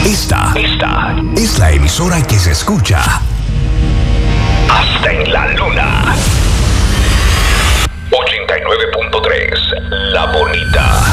Esta es la emisora que se escucha hasta en la luna. 89.3 La Bonita.